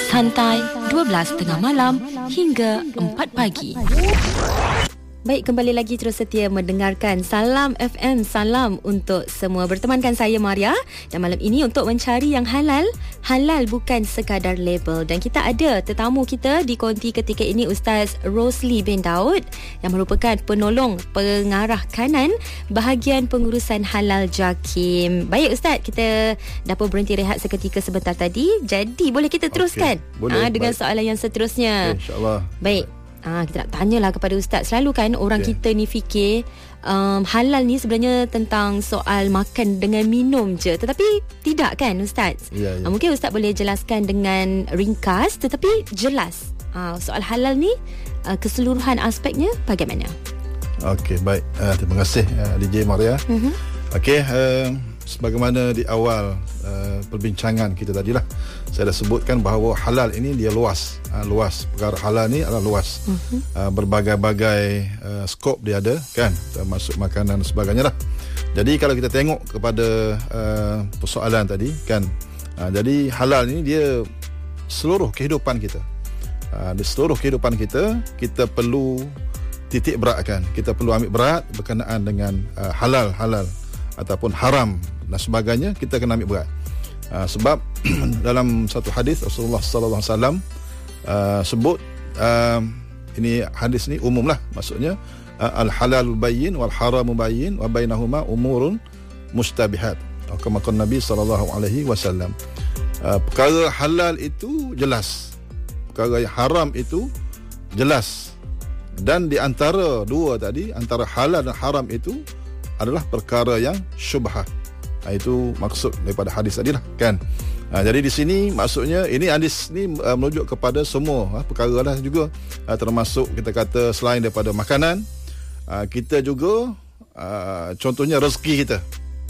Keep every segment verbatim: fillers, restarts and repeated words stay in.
Santai dua belas tengah malam hingga empat pagi. Baik, kembali lagi terus setia mendengarkan Salam F M. Salam untuk semua. Bertemankan saya Maria, dan malam ini untuk mencari yang halal. Halal bukan sekadar label. Dan kita ada tetamu kita di konti ketika ini, Ustaz Rosli bin Daud, yang merupakan penolong pengarah kanan bahagian pengurusan halal JAKIM. Baik Ustaz, kita dapat berhenti rehat seketika sebentar tadi. Jadi boleh kita teruskan okay, boleh, ha, dengan baik. Soalan yang seterusnya. Okay, InsyaAllah. Baik. Ah, kita nak tanyalah kepada Ustaz. Selalu kan orang okay. kita ni fikir um, halal ni sebenarnya tentang soal makan dengan minum je. Tetapi tidak kan Ustaz? Ya, ya. Ah, mungkin Ustaz boleh jelaskan dengan ringkas tetapi jelas. Ah, soal halal ni uh, keseluruhan aspeknya bagaimana? Okey, baik. Uh, terima kasih uh, D J Maria. Uh-huh. Okey, uh, sebagaimana di awal uh, perbincangan kita tadilah, saya dah sebutkan bahawa halal ini dia luas. Uh, luas. Perkara halal ni adalah luas. Uh-huh. Uh, berbagai-bagai uh, skop dia ada, kan? Termasuk makanan dan sebagainya lah. Jadi kalau kita tengok kepada uh, persoalan tadi, kan? Uh, jadi halal ini dia seluruh kehidupan kita. Uh, di seluruh kehidupan kita, kita perlu titik beratkan. Kita perlu ambil berat berkenaan dengan uh, halal-halal ataupun haram dan sebagainya, kita kena ambil berat. Uh, sebab dalam satu hadis Rasulullah sallallahu alaihi wasallam uh, sebut uh, ini hadis ni umum lah, maksudnya uh, al halal bayyin wal haram bayyin wa bainahuma umurun mustabihat. Kama qala Nabi sallallahu alaihi wasallam. Uh, perkara halal itu jelas, perkara yang haram itu jelas, dan di antara dua tadi, antara halal dan haram itu adalah perkara yang syubhah. Ha, itu maksud daripada hadis tadi lah, kan? Ha, jadi di sini maksudnya ini hadis ni uh, merujuk kepada semua ha, perkara lah juga, ha, termasuk kita kata selain daripada makanan, ha, kita juga uh, contohnya rezeki kita,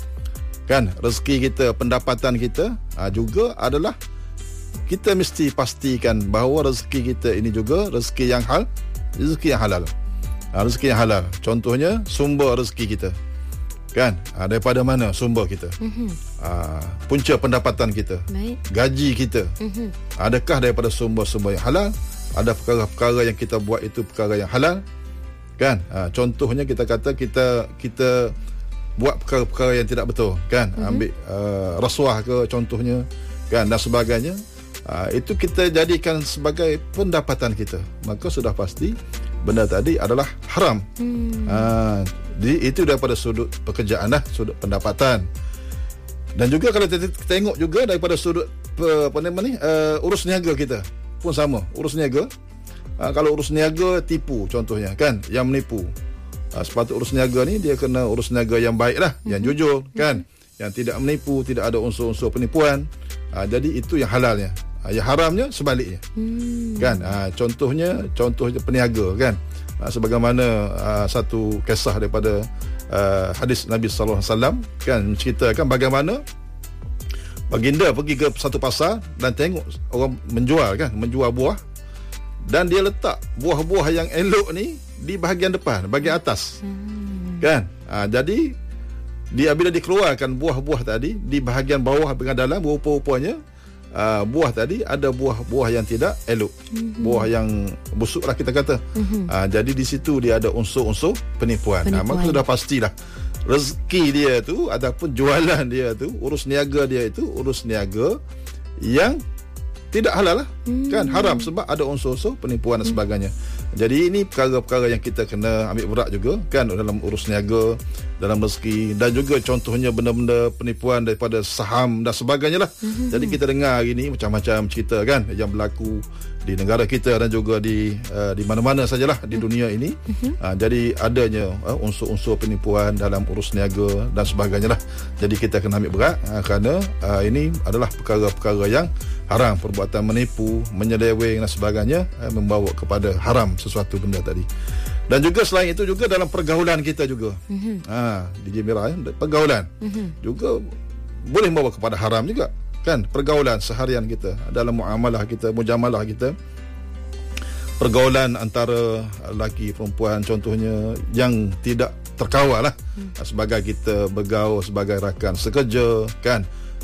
kan? Rezeki kita, pendapatan kita, ha, juga adalah kita mesti pastikan bahawa rezeki kita ini juga rezeki yang hal, rezeki yang halal. Ha, rezeki yang halal. Contohnya sumber rezeki kita, kan? Ha, daripada mana sumber kita? Uh-huh. Ha, punca pendapatan kita, baik. Gaji kita, uh-huh. adakah daripada sumber-sumber yang halal? Ada perkara-perkara yang kita buat itu perkara yang halal, kan? Ha, contohnya kita kata kita kita buat perkara-perkara yang tidak betul, kan? Uh-huh. Ambil uh, rasuah ke contohnya, kan, dan sebagainya. Ha, itu kita jadikan sebagai pendapatan kita, maka sudah pasti benda tadi adalah haram. Hmm. Ha, jadi itu daripada sudut pekerjaan lah, sudut pendapatan. Dan juga kalau kita tengok juga daripada sudut apa nama ni, uh, urus niaga kita pun sama. Urus niaga, uh, kalau urus niaga tipu contohnya, kan, yang menipu. Uh, sepatut urus niaga ni dia kena urus niaga yang baik lah, hmm. yang jujur, kan, hmm. yang tidak menipu, tidak ada unsur-unsur penipuan. Uh, jadi itu yang halalnya. Uh, yang haramnya sebaliknya, hmm. kan. Uh, contohnya contohnya peniaga, kan. Uh, sebagaimana uh, satu kisah daripada uh, hadis Nabi sallallahu alaihi wasallam, kan, menceritakan bagaimana baginda pergi ke satu pasar dan tengok orang menjual, kan, menjual buah, dan dia letak buah-buah yang elok ni di bahagian depan, bahagian atas, hmm. kan. Uh, jadi dia bila dikeluarkan buah-buah tadi di bahagian bawah bahagian dalam, rupa-rupanya Uh, buah tadi ada buah-buah yang tidak elok, mm-hmm. buah yang busuk lah kita kata. Mm-hmm. Uh, jadi di situ dia ada unsur-unsur penipuan. penipuan. Uh, maka sudah pastilah rezeki dia tu ataupun jualan dia tu, urus niaga dia itu urus niaga yang tidak halal lah, mm. kan, haram, sebab ada unsur-unsur penipuan dan sebagainya. Jadi ini perkara-perkara yang kita kena ambil berat juga, kan, dalam urus niaga, dalam rezeki, dan juga contohnya benda-benda penipuan daripada saham dan sebagainya lah. Mm-hmm. Jadi kita dengar hari ni macam-macam cerita, kan, yang berlaku di negara kita dan juga di uh, di mana-mana sajalah di dunia ini. Mm-hmm. Uh, jadi adanya uh, unsur-unsur penipuan dalam urus niaga dan sebagainya lah. Jadi kita kena ambil berat, uh, kerana uh, ini adalah perkara-perkara yang haram, perbuatan menipu, menyeleweng dan sebagainya, uh, membawa kepada haram sesuatu benda tadi. Dan juga selain itu juga dalam pergaulan kita juga, mm-hmm. ha, D J Mira, pergaulan mm-hmm. juga boleh membawa kepada haram juga, kan. Pergaulan seharian kita, dalam muamalah kita, mujamalah kita, pergaulan antara lelaki perempuan contohnya yang tidak terkawal lah, hmm. sebagai kita bergaul sebagai rakan sekerja, kan,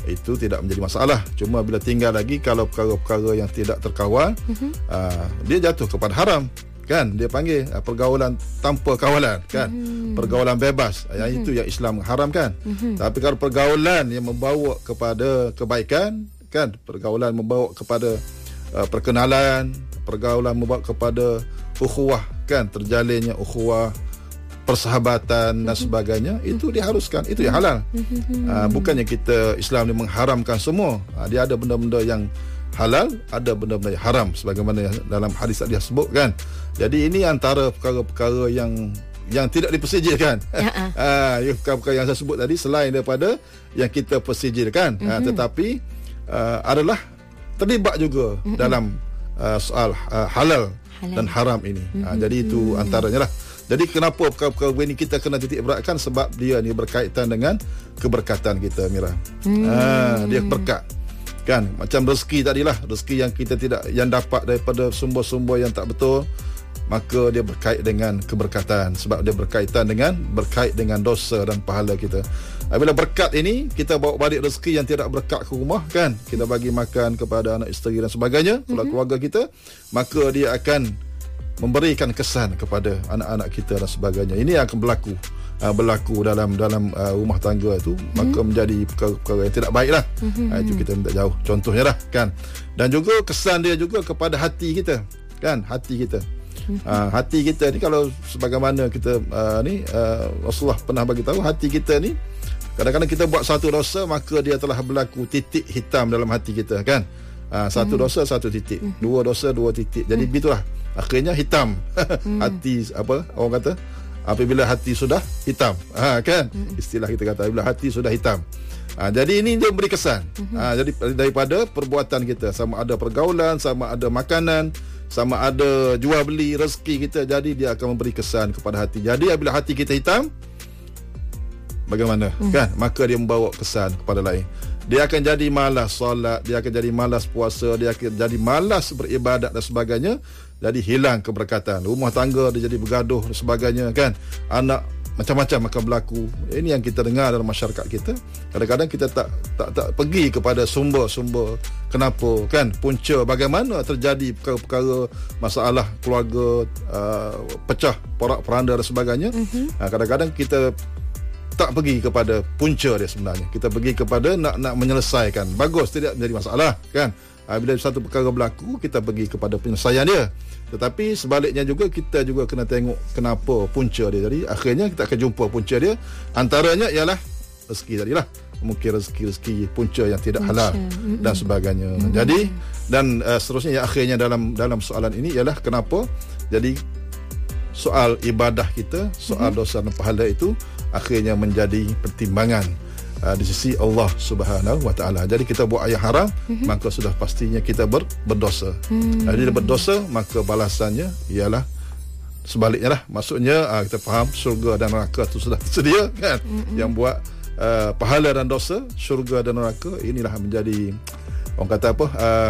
itu tidak menjadi masalah. Cuma bila tinggal lagi, kalau perkara-perkara yang tidak terkawal, uh-huh. uh, dia jatuh kepada haram, kan? Dia panggil uh, pergaulan tanpa kawalan, kan? Uh-huh. Pergaulan bebas, uh-huh. yang itu yang Islam haramkan. Uh-huh. Tapi kalau pergaulan yang membawa kepada kebaikan, kan? Pergaulan membawa kepada uh, perkenalan, pergaulan membawa kepada ukhuwah, kan? Terjalinnya ukhuwah, persahabatan dan sebagainya, itu diharuskan, itu yang halal. uh, bukannya kita Islam ni mengharamkan semua. uh, dia ada benda-benda yang halal, ada benda-benda yang haram, sebagaimana dalam hadis tadi sebut, kan. Jadi ini antara perkara-perkara yang yang tidak dipersijilkan. Ya, uh. uh, perkara-perkara yang saya sebut tadi selain daripada yang kita persijilkan, uh, tetapi uh, adalah terlibat juga dalam uh, soal uh, halal, halal dan haram ini. uh, jadi itu antaranya lah. Jadi kenapa perkara-perkara ini kita kena titik beratkan, sebab dia ni berkaitan dengan keberkatan kita, Mira. Hmm. Ha, dia berkat, kan? Macam rezeki tadilah, rezeki yang kita tidak, yang dapat daripada sumber-sumber yang tak betul, maka dia berkait dengan keberkatan, sebab dia berkaitan dengan berkait dengan dosa dan pahala kita. Bila berkat ini, kita bawa balik rezeki yang tidak berkat ke rumah, kan? Kita bagi makan kepada anak isteri dan sebagainya, mm-hmm. keluarga kita, maka dia akan memberikan kesan kepada anak-anak kita dan sebagainya. Ini akan berlaku uh, berlaku dalam dalam uh, rumah tangga itu, mm-hmm. maka menjadi perkara-perkara yang tidak baiklah. Mm-hmm. Uh, itu kita minta jauh. Contohnya lah, kan. Dan juga kesan dia juga kepada hati kita, kan, hati kita. Mm-hmm. Uh, hati kita ni, kalau sebagaimana kita uh, ni uh, Rasulullah pernah bagi tahu, hati kita ni kadang-kadang kita buat satu dosa, maka dia telah berlaku titik hitam dalam hati kita, kan. Uh, satu mm-hmm. dosa satu titik, mm-hmm. dua dosa dua titik. Jadi mm-hmm. begitulah. Akhirnya hitam. hmm. Hati, apa orang kata, apabila hati sudah hitam, ha, kan, hmm. istilah kita kata, apabila hati sudah hitam. ha, Jadi ini dia beri kesan. hmm. ha, Jadi daripada perbuatan kita, sama ada pergaulan, sama ada makanan, sama ada jual beli rezeki kita, jadi dia akan memberi kesan kepada hati. Jadi apabila hati kita hitam, bagaimana, hmm. kan, maka dia membawa kesan kepada lain. Dia akan jadi malas solat, dia akan jadi malas puasa, dia akan jadi malas beribadat dan sebagainya. Jadi hilang keberkatan. Rumah tangga dia jadi bergaduh dan sebagainya, kan. Anak macam-macam akan berlaku. Ini yang kita dengar dalam masyarakat kita. Kadang-kadang kita tak tak tak pergi kepada sumber-sumber kenapa, kan, punca bagaimana terjadi perkara-perkara masalah keluarga, uh, pecah porak-poranda dan sebagainya. Mm-hmm. Uh, kadang-kadang kita tak pergi kepada punca dia sebenarnya. Kita pergi kepada nak nak menyelesaikan. Bagus, tidak menjadi masalah, kan. Bila satu perkara berlaku, kita pergi kepada penyelesaian dia. Tetapi sebaliknya juga, kita juga kena tengok kenapa punca dia. Jadi akhirnya kita akan jumpa punca dia. Antaranya ialah rezeki tadilah. Mungkin rezeki-rezeki punca yang tidak halal mm-hmm. dan sebagainya. Mm-hmm. Jadi dan uh, seterusnya yang akhirnya dalam dalam soalan ini ialah kenapa jadi soal ibadah kita, soal mm-hmm. dosa dan pahala itu akhirnya menjadi pertimbangan Uh, di sisi Allah Subhanahu Wa Taala. Jadi kita buat yang haram, mm-hmm. maka sudah pastinya kita ber, berdosa. Mm-hmm. Jadi berdosa, maka balasannya ialah sebaliknya lah. Maksudnya uh, kita faham syurga dan neraka itu sudah tersedia, kan. Mm-hmm. Yang buat uh, pahala dan dosa, syurga dan neraka, inilah menjadi, orang kata apa, uh,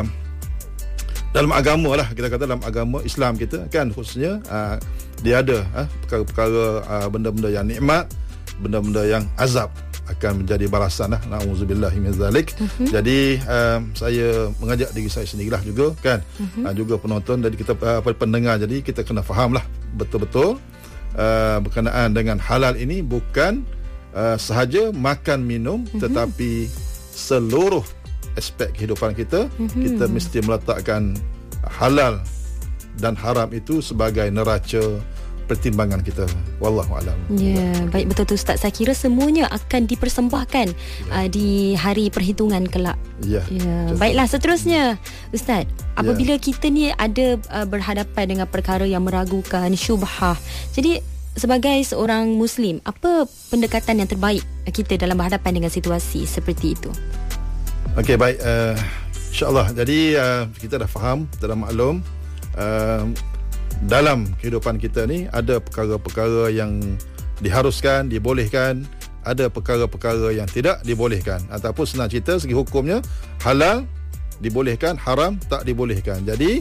dalam agama lah, kita kata dalam agama Islam kita, kan, khususnya uh, dia ada uh, perkara-perkara, uh, benda-benda yang nikmat, benda-benda yang azab akan menjadi balasan lah. Na'udzubillahi min zalik. Uh-huh. Jadi um, saya mengajak diri saya sendirilah juga, kan, uh-huh. uh, juga penonton, jadi kita uh, pendengar, jadi kita kena faham lah betul-betul uh, berkenaan dengan halal ini, bukan uh, sahaja makan minum, uh-huh. tetapi seluruh aspek kehidupan kita, uh-huh. kita mesti meletakkan halal dan haram itu sebagai neraca pertimbangan kita. Wallahu alam. Ya, baik, betul tu Ustaz. Saya kira semuanya akan dipersembahkan ya. uh, di hari perhitungan kelak. Ya. ya. Baiklah, seterusnya Ustaz, apabila ya. kita ni ada uh, berhadapan dengan perkara yang meragukan, syubhah. Jadi sebagai seorang Muslim, apa pendekatan yang terbaik kita dalam berhadapan dengan situasi seperti itu? Okey, baik. Uh, InsyaAllah. Jadi uh, kita dah faham, kita dah maklum. Uh, dalam kehidupan kita ni ada perkara-perkara yang diharuskan, dibolehkan, ada perkara-perkara yang tidak dibolehkan, ataupun senang cerita segi hukumnya halal dibolehkan, haram tak dibolehkan. Jadi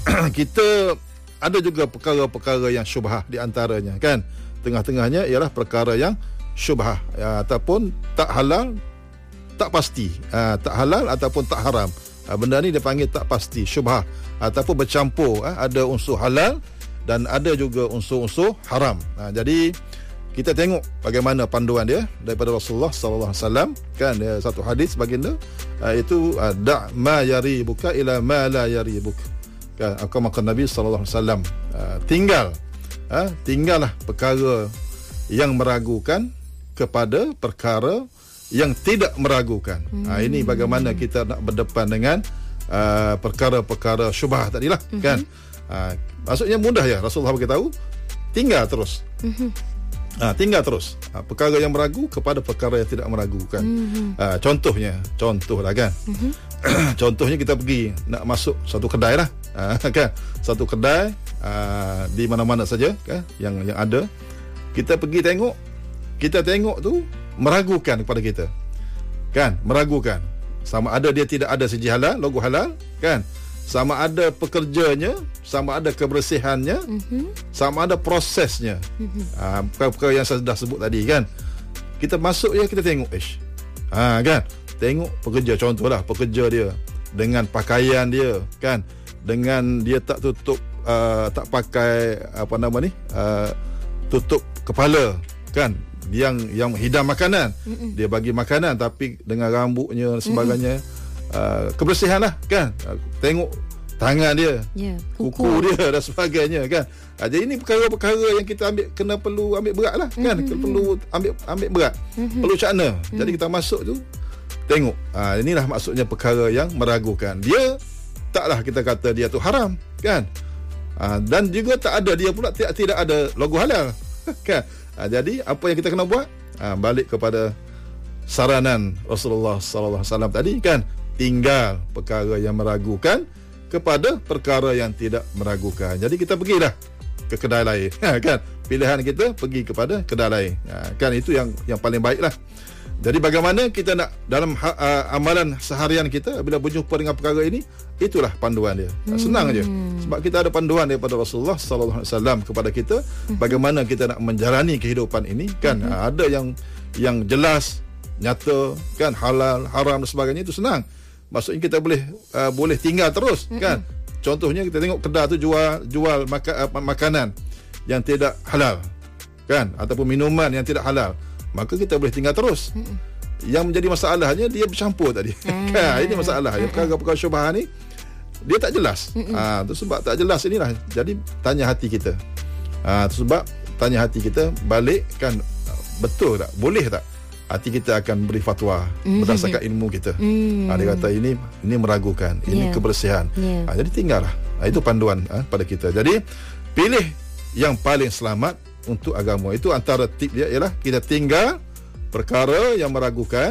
kita ada juga perkara-perkara yang syubhah di antaranya, kan. Tengah-tengahnya ialah perkara yang syubhah, ya, ataupun tak halal tak pasti, uh, tak halal ataupun tak haram. Uh, benda ni dia panggil tak pasti, syubhah, ataupun bercampur, uh, ada unsur halal dan ada juga unsur-unsur haram. Uh, jadi kita tengok bagaimana panduan dia daripada Rasulullah sallallahu alaihi wasallam, kan, dia satu hadis baginda uh, itu uh, da' ma yaribuka ila ma la yaribuka, kan, aku makan Nabi sallallahu alaihi wasallam, uh, tinggal uh, tinggallah perkara yang meragukan kepada perkara yang tidak meragukan. Hmm. Ha, ini bagaimana kita nak berdepan dengan uh, perkara-perkara syubhah tadilah, hmm. kan. Ha, maksudnya mudah ya, Rasulullah beritahu tinggal terus. Hmm. Ha, tinggal terus. Ha, perkara yang meragu kepada perkara yang tidak meragukan. Hmm. Ha, contohnya, contohlah kan. Hmm. Contohnya kita pergi nak masuk satu kedai lah. Ha, kan. Satu kedai uh, di mana-mana saja, kan, yang yang ada. Kita pergi tengok, kita tengok tu meragukan kepada kita, kan, meragukan sama ada dia tidak ada segi halal, logo halal, kan, sama ada pekerjanya, sama ada kebersihannya, mm-hmm. sama ada prosesnya, mm-hmm. ha, perkara yang saya dah sebut tadi, kan. Kita masuk ya, kita tengok, ish, ha, kan, tengok pekerja, contohlah pekerja dia dengan pakaian dia, kan, dengan dia tak tutup, uh, tak pakai apa nama ni, uh, tutup kepala, kan, yang yang hidang makanan. Mm-mm. Dia bagi makanan tapi dengan rambutnya dan sebagainya, uh, kebersihan lah, kan. Uh, tengok tangan dia, yeah, kuku. kuku dia dan sebagainya, kan. Uh, jadi ini perkara-perkara yang kita ambil, kena perlu ambil berat lah, kan. Mm-hmm. Perlu ambil ambil berat, mm-hmm. perlu cakna. Mm-hmm. Jadi kita masuk tu tengok, uh, inilah maksudnya perkara yang meragukan. Dia taklah kita kata dia tu haram, kan. Uh, dan juga tak ada, dia pula tidak, tidak ada logo halal, kan. Ha, jadi apa yang kita kena buat? Ha, balik kepada saranan Rasulullah sallallahu alaihi wasallam tadi, kan, tinggal perkara yang meragukan kepada perkara yang tidak meragukan. Jadi kita pergilah ke kedai lain, ha, kan. Pilihan kita pergi kepada kedai lain, ha, kan, itu yang yang paling baiklah. Jadi bagaimana kita nak dalam ha, uh, amalan seharian kita bila berjumpa dengan perkara ini, itulah panduan dia. Hmm. Senang aja. Sebab kita ada panduan daripada Rasulullah sallallahu alaihi wasallam kepada kita, hmm. bagaimana kita nak menjalani kehidupan ini, kan. Hmm. Uh, ada yang yang jelas, nyata, kan, halal, haram dan sebagainya, itu senang. Maksudnya kita boleh uh, boleh tinggal terus, hmm. kan. Contohnya kita tengok kedai tu jual jual maka, uh, makanan yang tidak halal, kan, ataupun minuman yang tidak halal, maka kita boleh tinggal terus. Mm-mm. Yang menjadi masalahnya dia bercampur tadi. Mm. Kan, ini masalah. Yang perkara-perkara syubhah ni dia tak jelas. Ah, tu sebab tak jelas inilah. Jadi tanya hati kita. Ah, tu sebab tanya hati kita balik, kan, betul tak? Boleh tak? Hati kita akan beri fatwa mm-hmm. berdasarkan ilmu kita. Mm. Ah, dia kata ini ini meragukan, ini yeah. kebersihan. Yeah. Ah, jadi tinggallah. Ah, itu panduan ah, pada kita. Jadi pilih yang paling selamat untuk agama. Itu antara tip dia ialah kita tinggal perkara yang meragukan.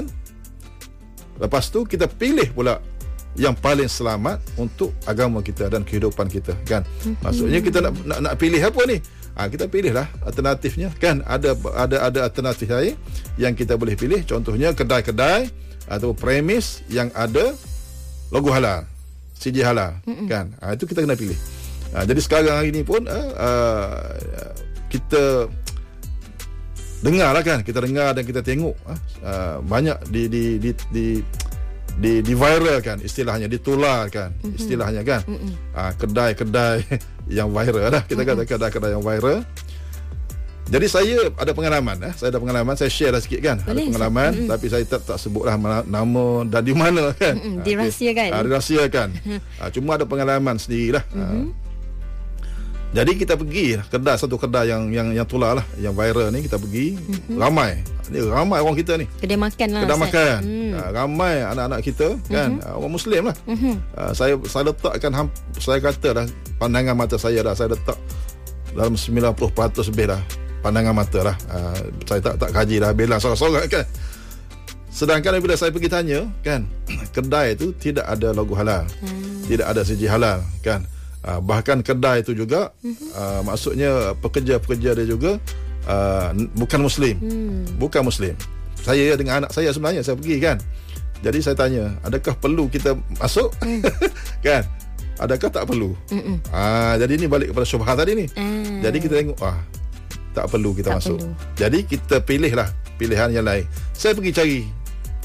Lepas tu kita pilih pula yang paling selamat untuk agama kita dan kehidupan kita, kan. Mm-hmm. Maksudnya kita nak, nak nak pilih apa ni? Ha, kita pilihlah alternatifnya, kan. Ada ada ada alternatif lain yang kita boleh pilih. Contohnya kedai-kedai atau premis yang ada logo halal, C G halal, mm-hmm. kan. Ha, itu kita kena pilih. Ha, jadi sekarang hari ni pun uh, uh, kita dengarlah, kan, kita dengar dan kita tengok uh, banyak di di di di di, di viral, kan, istilahnya ditularkan, mm-hmm. istilahnya, kan. Mm-hmm. Uh, kedai-kedai yang viral dah, kita mm-hmm. kata kedai-kedai yang viral. Jadi saya ada pengalaman, eh. saya ada pengalaman, saya share dah sikit, kan. Boleh, ada pengalaman, mm-hmm. tapi saya tak tak sebutlah nama dan di mana, kan. Mm-hmm. Dirahsiakan. Uh, dirahsiakan. uh, cuma ada pengalaman sendirilah. Mm-hmm. Uh, Jadi kita pergi kedai, satu kedai yang yang yang tular lah, yang viral ni, kita pergi, mm-hmm. ramai. Ni ramai orang kita ni. Kedai makan lah. Kedai makan. Hmm. Uh, ramai anak-anak kita, kan, mm-hmm. uh, orang Muslim lah. Mm-hmm. Uh, saya saya letakkan, saya kata dah, pandangan mata saya dah, saya letak dalam sembilan puluh peratus lebih dah pandangan mata lah. Uh, saya tak tak kaji dah, bilang sorang-sorang, kan. Sedangkan bila saya pergi tanya, kan, kedai tu tidak ada logo halal, hmm. tidak ada C G halal, kan. Uh, bahkan kedai itu juga mm-hmm. uh, maksudnya pekerja-pekerja dia juga uh, bukan Muslim, mm. bukan Muslim. Saya dengan anak saya sebenarnya saya pergi, kan. Jadi saya tanya, adakah perlu kita masuk, mm. kan? Adakah tak perlu? Uh, jadi ini balik kepada syubhat tadi ni. Mm. Jadi kita tengok, ah, tak perlu kita tak masuk. Perlu. Jadi kita pilihlah pilihan yang lain. Saya pergi cari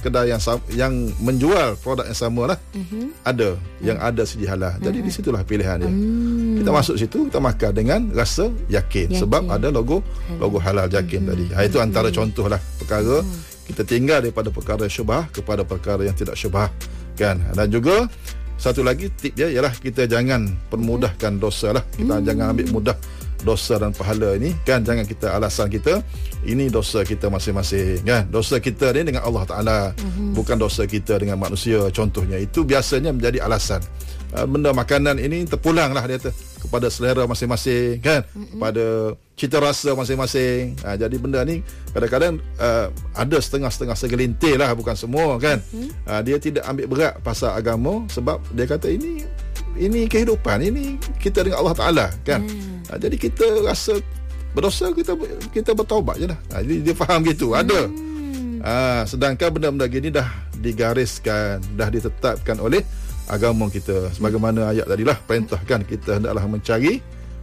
kedai yang yang menjual produk yang sama lah, mm-hmm. ada mm-hmm. yang ada sedia halal. Jadi mm-hmm. di situlah pilihan dia. Mm. Kita masuk situ, kita makan dengan rasa yakin, yakin. sebab ada logo halal. logo halal yakin mm-hmm. tadi. Ha, itu antara mm-hmm. contoh lah perkara mm-hmm. kita tinggal daripada perkara syubhah kepada perkara yang tidak syubhah, kan. Dan juga satu lagi tip dia ialah kita jangan permudahkan dosa lah. Kita mm. jangan ambil mudah dosa dan pahala ini, kan. Jangan kita alasan kita ini dosa kita masing-masing, kan. Dosa kita ni dengan Allah Ta'ala, mm-hmm. bukan dosa kita dengan manusia. Contohnya itu biasanya menjadi alasan. uh, benda makanan ini terpulang lah dia tu kepada selera masing-masing, kan, mm-hmm. pada cita rasa masing-masing. uh, jadi benda ni kadang-kadang uh, ada setengah-setengah segelintir lah, bukan semua, kan. mm-hmm. uh, dia tidak ambil berat pasal agama sebab dia kata ini ini kehidupan, ini kita dengan Allah Ta'ala, kan. hmm. ha, Jadi kita rasa berdosa, kita kita bertaubat je lah. ha, Jadi dia faham gitu, ada. hmm. ha, Sedangkan benda-benda gini dah digariskan, dah ditetapkan oleh agama kita. Sebagaimana ayat tadi lah, perintahkan kita hendaklah mencari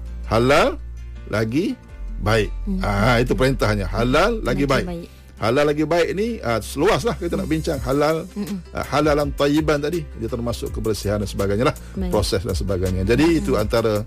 halal lagi baik. hmm. ha, Itu perintahnya, halal lagi, lagi baik. baik Halal lagi baik ni uh, seluas lah kita nak bincang. Halal uh, halalan tayyiban tadi, dia termasuk kebersihan dan sebagainya lah, baik. proses dan sebagainya. Jadi uh-huh. itu antara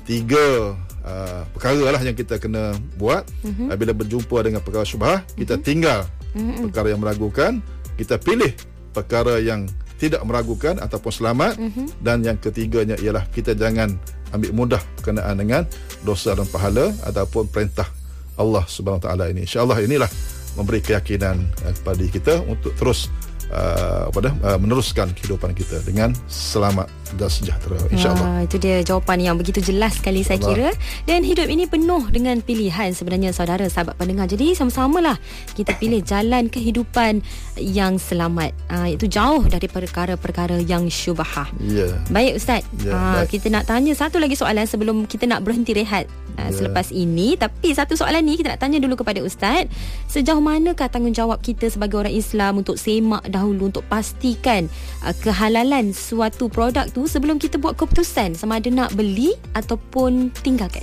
tiga uh, perkara lah yang kita kena buat. uh-huh. uh, Bila berjumpa dengan perkara syubhah, kita uh-huh. tinggal uh-huh. perkara yang meragukan, kita pilih perkara yang tidak meragukan ataupun selamat. uh-huh. Dan yang ketiganya ialah kita jangan ambil mudah berkenaan dengan dosa dan pahala ataupun perintah Allah Subhanahu Wa Taala ini. InsyaAllah inilah memberi keyakinan uh, kepada kita untuk terus uh, apa dah, uh, meneruskan kehidupan kita dengan selamat dan sejahtera, insya-Allah. Itu dia jawapan yang begitu jelas sekali, saya kira. Dan hidup ini penuh dengan pilihan sebenarnya, saudara sahabat pendengar. Jadi sama-samalah kita pilih jalan kehidupan yang selamat. Uh, itu jauh dari perkara-perkara yang syubhah. Yeah. Baik Ustaz. Yeah, uh, baik. Kita nak tanya satu lagi soalan sebelum kita nak berhenti rehat uh, yeah. selepas ini. Tapi satu soalan ni kita nak tanya dulu kepada Ustaz. Sejauh manakah tanggungjawab kita sebagai orang Islam untuk semak dahulu, untuk pastikan uh, kehalalan suatu produk tu sebelum kita buat keputusan sama ada nak beli ataupun tinggalkan?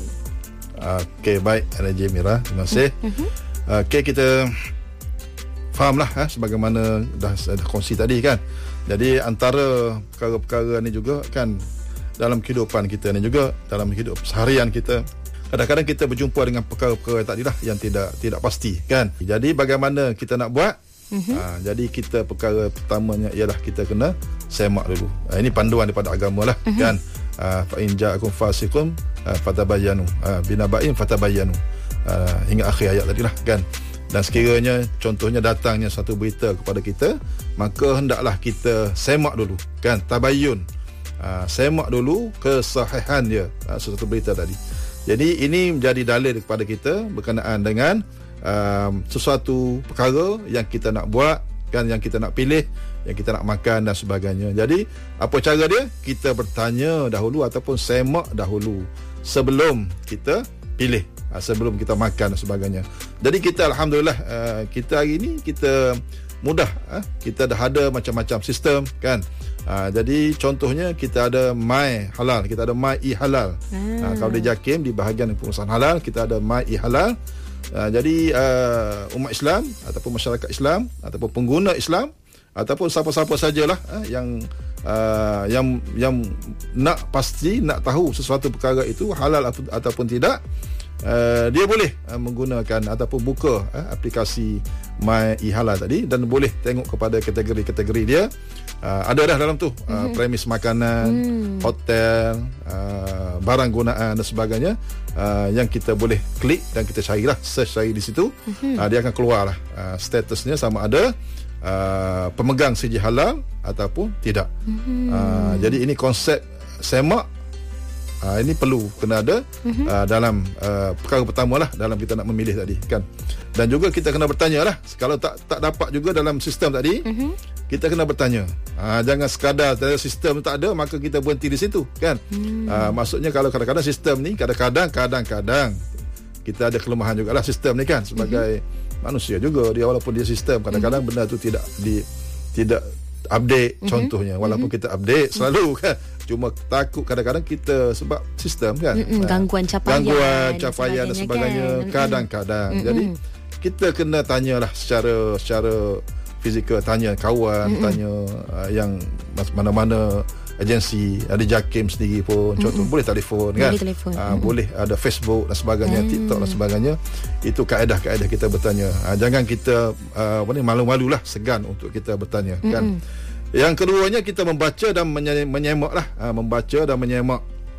Okey, baik Encik Mira, terima kasih. Mm-hmm. Okey, kita fahamlah ha, sebagaimana dah, dah kongsi tadi, kan. Jadi antara perkara-perkara ni juga, kan, dalam kehidupan kita ni juga, dalam hidup seharian kita, kadang-kadang kita berjumpa dengan perkara-perkara tadi lah yang tidak tidak pasti, kan. Jadi bagaimana kita nak buat? Mm-hmm. Ha, jadi kita perkara pertamanya ialah kita kena semak dulu. Ha, ini panduan daripada agama lah, mm-hmm. kan. Fa in ja'akum fasiqun fatabayyanu, binaba'in fatabayyanu, hingga akhir ayat tadi lah, kan. Dan sekiranya contohnya datangnya satu berita kepada kita, maka hendaklah kita semak dulu, kan, tabayyun. Ha, semak dulu kesahihan dia, ha, sesuatu berita tadi. Jadi ini menjadi dalil kepada kita berkenaan dengan Um, sesuatu perkara yang kita nak buat, kan, yang kita nak pilih, yang kita nak makan dan sebagainya. Jadi apa cara dia? Kita bertanya dahulu ataupun semak dahulu sebelum kita pilih, sebelum kita makan dan sebagainya. Jadi kita alhamdulillah, uh, kita hari ini kita mudah, uh, kita dah ada macam-macam sistem, kan. Uh, jadi contohnya kita ada My Halal, kita ada My E-Halal. hmm. uh, Kalau di JAKIM, di bahagian pengurusan halal, kita ada My E-Halal. Uh, jadi uh, umat Islam ataupun masyarakat Islam ataupun pengguna Islam ataupun siapa-siapa sajalah uh, yang uh, yang yang nak pasti, nak tahu sesuatu perkara itu halal ap- ataupun tidak, uh, dia boleh uh, menggunakan ataupun buka uh, aplikasi My E-Halal tadi, dan boleh tengok kepada kategori-kategori dia. Uh, ada dah dalam tu, uh, mm-hmm. premis makanan, mm. hotel, uh, barang gunaan dan sebagainya, uh, yang kita boleh klik dan kita carilah, search cari di situ. mm-hmm. uh, Dia akan keluar lah uh, statusnya, sama ada uh, pemegang sijil halal ataupun tidak. mm-hmm. uh, Jadi ini konsep semak, uh, ini perlu kena ada mm-hmm. uh, dalam uh, perkara pertama lah, dalam kita nak memilih tadi, kan. Dan juga kita kena bertanya lah, kalau tak tak dapat juga dalam sistem tadi, mm-hmm. kita kena bertanya. Ha, jangan sekadar sistem tak ada maka kita berhenti di situ, kan. hmm. ha, Maksudnya kalau kadang-kadang sistem ni, kadang-kadang Kadang-kadang kita ada kelemahan jugalah sistem ni, kan. Sebagai hmm. manusia juga, dia walaupun dia sistem, kadang-kadang hmm. benda tu tidak di Tidak update, hmm. contohnya. Walaupun hmm. kita update selalu, kan. Cuma takut kadang-kadang kita, sebab sistem, kan. hmm. Gangguan capaian Gangguan capaian dan sebagainya, kan? Kadang-kadang. hmm. Jadi kita kena tanyalah secara Secara fizikal, tanya kawan, mm-hmm. tanya uh, yang mana-mana agensi, ada JAKIM sendiri pun contoh, mm-hmm. boleh telefon kan, boleh, telefon. Uh, mm-hmm. boleh ada Facebook dan sebagainya, mm. TikTok dan sebagainya. Itu kaedah-kaedah kita bertanya. Uh, jangan kita uh, apa ni, malu-malulah, segan untuk kita bertanya, mm-hmm. kan. Yang keduanya, kita membaca dan menye- menyemak lah, uh, membaca dan menyemak.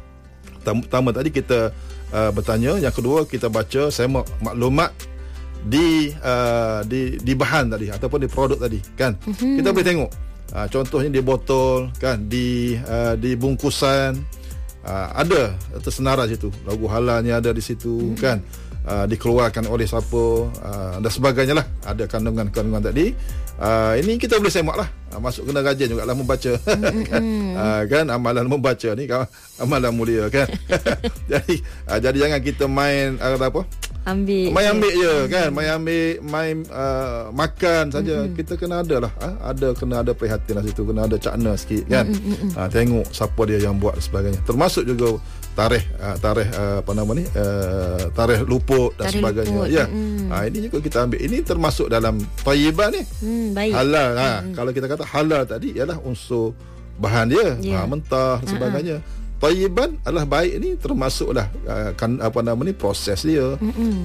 Pertama tadi kita uh, bertanya, yang kedua kita baca, semak maklumat di uh, di di bahan tadi ataupun di produk tadi, kan. Mm-hmm. Kita boleh tengok. Uh, contohnya di botol, kan, di uh, di bungkusan uh, ada tersenarai situ, logo halalnya ada di situ, hmm. kan, uh, dikeluarkan oleh siapa, uh, dan sebagainya lah, ada kandungan-kandungan tadi. Uh, ini kita boleh semak lah, uh, masuk kena rajin juga lah membaca, hmm. kan, uh, kan, amalan membaca ni amalan mulia, kan. jadi uh, jadi jangan kita main uh, apa ambil main ambil je, kan, main ambil main uh, makan saja. Mm-hmm. Kita kena ada lah, ha? ada kena ada perhatian lah situ, kena ada cakna sikit, kan. Mm-hmm. Ha, tengok siapa dia yang buat dan sebagainya, termasuk juga tarikh uh, tarikh uh, apa nama ni uh, tarikh luput dan tarikh sebagainya, luput. Ya. Mm. Ha, ini juga kita ambil, ini termasuk dalam thayyiban ni, mm, baik. Halal. Ha, mm. Kalau kita kata halal tadi ialah unsur bahan dia, yeah. ha, mentah dan sebagainya. Uh-huh. Thayyiban adalah baik, ini termasuklah uh, kan apa nama ni proses dia,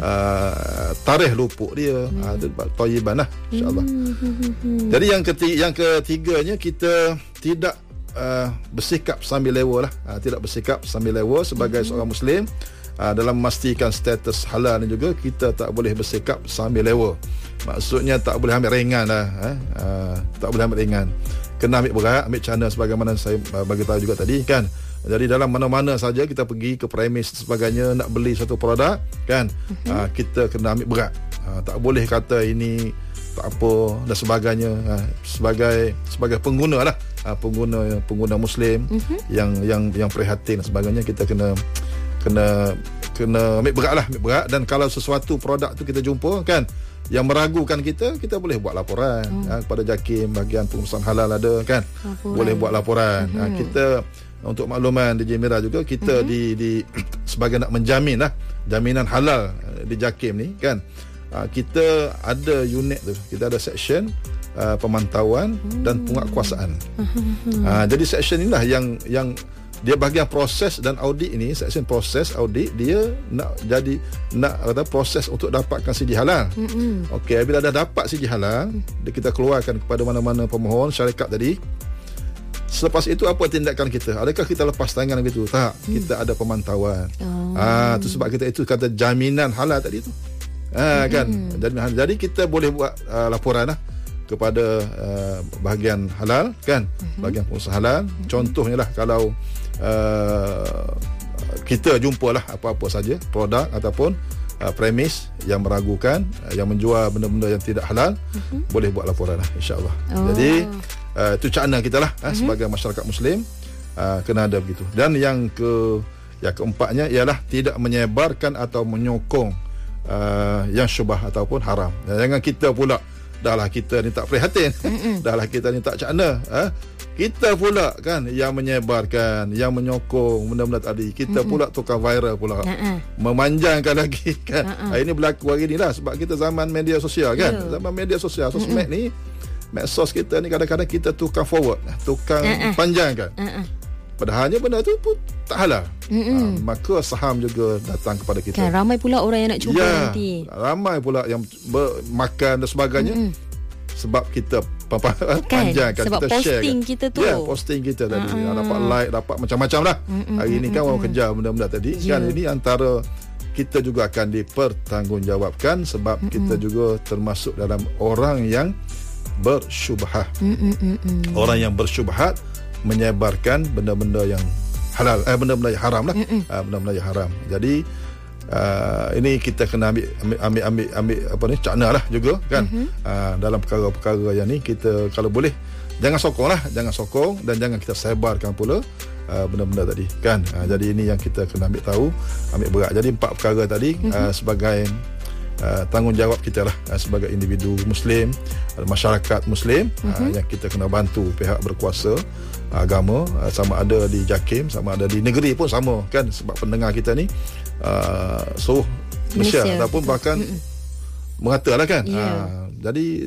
uh, tarikh luput dia, mm. uh, thayyiban lah, insya-Allah. Mm. Jadi yang ketiga, yang ketiganya, kita tidak uh, bersikap sambil lewa lah, uh, tidak bersikap sambil lewa sebagai mm. seorang Muslim. Uh, dalam memastikan status halal ni juga, kita tak boleh bersikap sambil lewa. Maksudnya tak boleh ambil ringan lah, uh, uh, tak boleh ambil ringan, kena ambil berat, ambil cana, sebagaimana saya uh, bagi tahu juga tadi, kan. Jadi dalam mana-mana saja kita pergi ke premis sebagainya, nak beli satu produk, kan, uh-huh. uh, kita kena ambil berat, uh, tak boleh kata ini tak apa dan sebagainya. Uh, sebagai sebagai pengguna lah, uh, pengguna pengguna Muslim, uh-huh. yang yang yang prihatin dan sebagainya, kita kena kena kena ambil berat lah, ambil berat. Dan kalau sesuatu produk tu kita jumpa, kan, yang meragukan kita, kita boleh buat laporan, oh. uh, kepada JAKIM, bahagian pengurusan halal ada, kan, laporan. Boleh buat laporan. Uh-huh. uh, kita Untuk makluman D J Mira juga, kita mm-hmm. di di sebagai nak menjamin lah jaminan halal di JAKIM ni, kan, uh, kita ada unit tu, kita ada section uh, pemantauan mm-hmm. dan penguatkuasaan. Mm-hmm. Uh, jadi section inilah yang yang dia bahagian proses dan audit ini, section proses audit, dia nak jadi nak kata proses untuk dapatkan sijil halal. Mm-hmm. Okey, bila dah dapat sijil halal, mm-hmm. kita keluarkan kepada mana-mana pemohon syarikat tadi. Selepas itu apa tindakan kita? Adakah kita lepas tangan begitu? Tak, hmm. kita ada pemantauan. Oh. Ah, tu sebab kita itu kata jaminan halal tadi tu. Ah, hmm. kan? Jaminan. Jadi kita boleh buat uh, laporan lah kepada uh, bahagian halal, kan? Hmm. Bahagian pengusaha halal. Hmm. Contohnya lah, kalau uh, kita jumpalah apa-apa saja produk ataupun uh, premis yang meragukan, uh, yang menjual benda-benda yang tidak halal, hmm. boleh buat laporan lah, insya-Allah. Oh. Jadi Uh, itu cakna kita lah, uh, mm-hmm. sebagai masyarakat Muslim, uh, kena ada begitu. Dan yang ke yang keempatnya ialah tidak menyebarkan atau menyokong uh, yang syubhah ataupun haram. Jangan kita pula dahlah kita ni tak prihatin, mm-hmm. dahlah kita ni tak cakna, uh, kita pula, kan, yang menyebarkan, yang menyokong benda-benda tadi, kita mm-hmm. pula tukar viral pula, uh-uh. memanjangkan lagi, kan. Uh-uh. Ini berlaku hari ni lah, sebab kita zaman media sosial, kan, yeah. zaman media sosial, sosmed mm-hmm. ni, medsos kita ni kadang-kadang kita tukang forward, tukang uh-uh. panjangkan, uh-uh. padahalnya benda tu pun tak halal. uh, maka saham juga datang kepada kita, kan, ramai pula orang yang nak cuba, ya, nanti ramai pula yang makan dan sebagainya, uh-uh. sebab kita kan, panjangkan, sebab kita share posting kan. kita tu, ya, posting kita tadi, uh-uh. dapat like, dapat macam-macam lah. uh-uh. Hari ni kan uh-uh. orang kejar benda-benda tadi, yeah. kan, ini antara kita juga akan dipertanggungjawabkan, sebab uh-uh. kita juga termasuk dalam orang yang bersyubhat. Mm-mm-mm. Orang yang bersyubhat menyebarkan benda-benda yang halal, eh, benda-benda yang haram lah, uh, benda-benda yang haram. Jadi uh, ini kita kena ambil ambil ambil ambil, ambil apa ni cakna lah juga, kan. Mm-hmm. uh, dalam perkara-perkara yang ni, kita kalau boleh jangan sokong lah, jangan sokong dan jangan kita sebarkan pula uh, benda-benda tadi, kan. Uh, jadi ini yang kita kena ambil tahu, ambil berat. Jadi empat perkara tadi, mm-hmm. uh, sebagai Uh, tanggungjawab kita lah, uh, sebagai individu Muslim, uh, masyarakat Muslim, uh-huh. uh, yang kita kena bantu pihak berkuasa uh, agama, uh, sama ada di JAKIM, sama ada di negeri pun sama, kan, sebab pendengar kita ni uh, seluruh Malaysia, Malaysia ataupun bahkan uh-uh. merata lah, kan. Yeah. Uh, jadi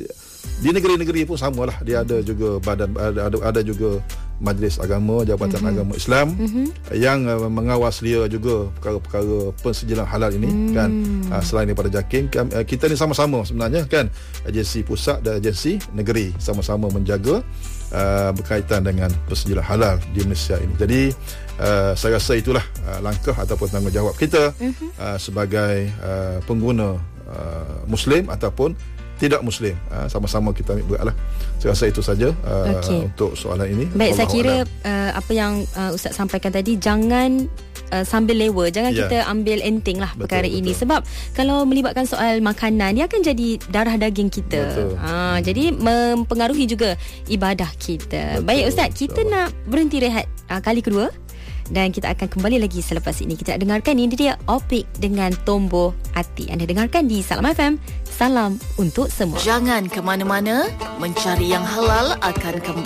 Di negeri-negeri pun samalah, dia ada juga badan ada ada, ada juga majlis agama, jabatan mm-hmm. agama Islam mm-hmm. yang uh, mengawas dia juga perkara-perkara pensijilan halal ini mm. kan. Uh, selain daripada JAKIM, uh, kita ni sama-sama sebenarnya kan, agensi pusat dan agensi negeri sama-sama menjaga uh, berkaitan dengan pensijilan halal di Malaysia ini. Jadi uh, saya rasa itulah uh, langkah ataupun tanggungjawab kita mm-hmm. uh, sebagai uh, pengguna uh, Muslim ataupun tidak Muslim, uh, sama-sama kita ambil berat lah. Saya rasa itu saja uh, okay. untuk soalan ini. Baik, Allah saya kira uh, apa yang uh, Ustaz sampaikan tadi, jangan uh, sambil lewa, jangan yeah. kita ambil enteng lah betul, perkara betul. ini. Sebab kalau melibatkan soal makanan, dia akan jadi darah daging kita. Uh, hmm. Jadi mempengaruhi juga ibadah kita. Betul. Baik Ustaz, kita betul. nak berhenti rehat uh, kali kedua. Dan kita akan kembali lagi selepas ini. Kita dengarkan, ini dia Opik dengan Tombo Hati. Anda dengarkan di Salam F M. Salam untuk semua. Jangan ke mana-mana, mencari yang halal akan kembali.